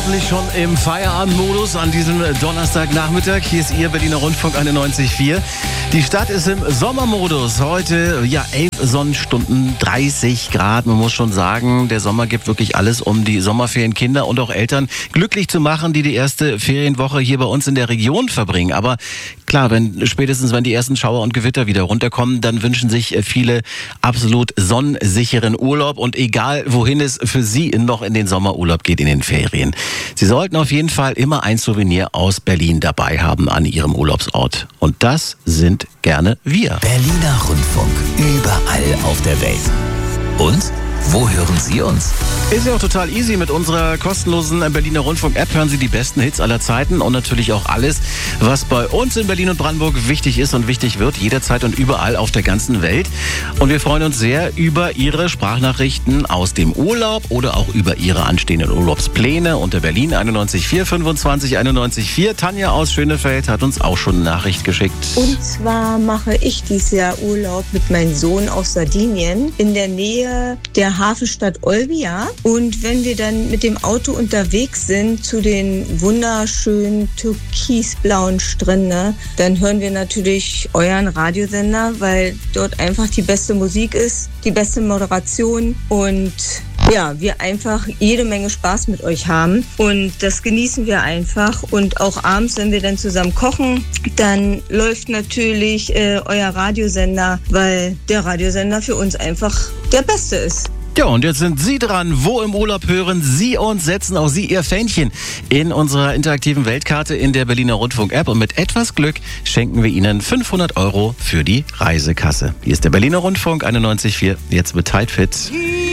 hoffentlich schon im Feierabendmodus an diesem Donnerstagnachmittag. Hier ist Ihr Berliner Rundfunk 91.4. Die Stadt ist im Sommermodus. Heute 11 Sonnenstunden, 30 Grad. Man muss schon sagen, der Sommer gibt wirklich alles, um die Sommerferienkinder und auch Eltern glücklich zu machen, die erste Ferienwoche hier bei uns in der Region verbringen. Aber klar, spätestens wenn die ersten Schauer und Gewitter wieder runterkommen, dann wünschen sich viele absolut sonnensicheren Urlaub. Und egal, wohin es für Sie noch in den Sommerurlaub geht, in den Ferien. Sie sollten auf jeden Fall immer ein Souvenir aus Berlin dabei haben an Ihrem Urlaubsort. Und das sind gerne wir. Berliner Rundfunk, überall auf der Welt. Und wo hören Sie uns? Ist ja auch total easy. Mit unserer kostenlosen Berliner Rundfunk-App hören Sie die besten Hits aller Zeiten und natürlich auch alles, was bei uns in Berlin und Brandenburg wichtig ist und wichtig wird, jederzeit und überall auf der ganzen Welt. Und wir freuen uns sehr über Ihre Sprachnachrichten aus dem Urlaub oder auch über Ihre anstehenden Urlaubspläne unter Berlin 91.4 25 91.4. Tanja aus Schönefeld hat uns auch schon eine Nachricht geschickt. Und zwar mache ich dieses Jahr Urlaub mit meinem Sohn auf Sardinien in der Nähe der Hafenstadt Olbia. Und wenn wir dann mit dem Auto unterwegs sind zu den wunderschönen türkisblauen Stränden, dann hören wir natürlich euren Radiosender, weil dort einfach die beste Musik ist, die beste Moderation und ja, wir einfach jede Menge Spaß mit euch haben und das genießen wir einfach. Und auch abends, wenn wir dann zusammen kochen, dann läuft natürlich euer Radiosender, weil der Radiosender für uns einfach der beste ist. Ja, und jetzt sind Sie dran. Wo im Urlaub hören Sie uns? Setzen auch Sie Ihr Fähnchen in unserer interaktiven Weltkarte in der Berliner Rundfunk-App. Und mit etwas Glück schenken wir Ihnen 500 € für die Reisekasse. Hier ist der Berliner Rundfunk 91.4. Jetzt mit Tight Fit.